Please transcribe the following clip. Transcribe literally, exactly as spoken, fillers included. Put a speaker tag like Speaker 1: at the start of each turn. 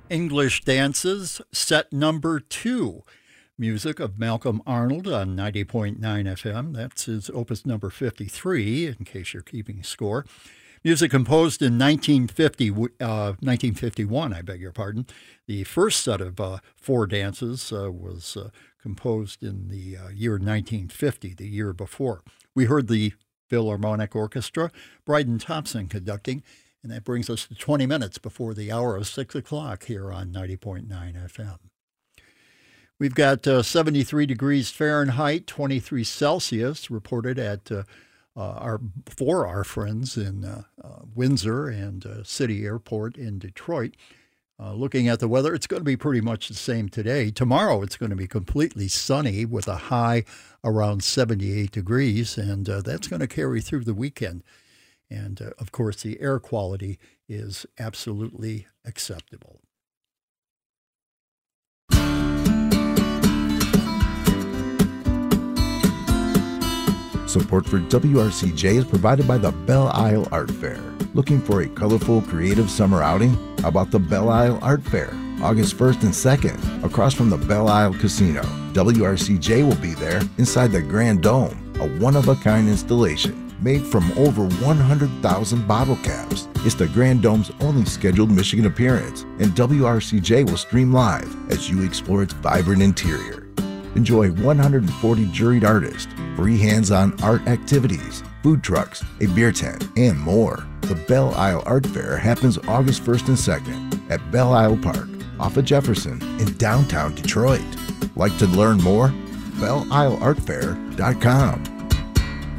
Speaker 1: English Dances, set number two. Music of Malcolm Arnold on ninety point nine F M. That's his opus number fifty-three, in case you're keeping score. Music composed in nineteen fifty, uh, nineteen fifty-one, I beg your pardon. The first set of uh, four dances uh, was uh, composed in the uh, year nineteen fifty, the year before. We heard the Philharmonic Orchestra, Bryden Thompson conducting, and that brings us to twenty minutes before the hour of six o'clock here on ninety point nine F M. We've got uh, seventy-three degrees Fahrenheit, twenty-three Celsius reported at uh, uh, our for our friends in uh, uh, Windsor and uh, City Airport in Detroit. Uh, looking at the weather, it's going to be pretty much the same today. Tomorrow, it's going to be completely sunny with a high around seventy-eight degrees, and uh, that's going to carry through the weekend. And, uh, of course, the air quality is absolutely acceptable.
Speaker 2: Support for W R C J is provided by the Belle Isle Art Fair. Looking for a colorful, creative summer outing? How about the Belle Isle Art Fair? August first and second, across from the Belle Isle Casino. W R C J will be there inside the Grand Dome, a one-of-a-kind installation made from over one hundred thousand bottle caps. It's the Grand Dome's only scheduled Michigan appearance, and W R C J will stream live as you explore its vibrant interior. Enjoy one hundred forty juried artists, free hands-on art activities, food trucks, a beer tent, and more. The Belle Isle Art Fair happens August first and second at Belle Isle Park, off of Jefferson in downtown Detroit. Like to learn more? Belle Isle Art Fair dot com.